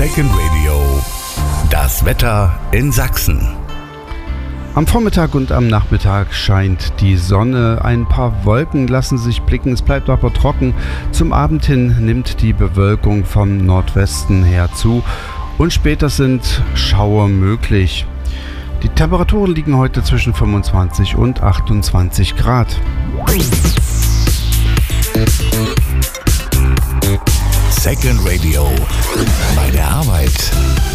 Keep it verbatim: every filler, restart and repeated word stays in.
Second Radio. Das Wetter in Sachsen. Am Vormittag und am Nachmittag scheint die Sonne. Ein paar Wolken lassen sich blicken, es bleibt aber trocken. Zum Abend hin nimmt die Bewölkung vom Nordwesten her zu und später sind Schauer möglich. Die Temperaturen liegen heute zwischen fünfundzwanzig und achtundzwanzig Grad. Second Radio. Bei der Arbeit.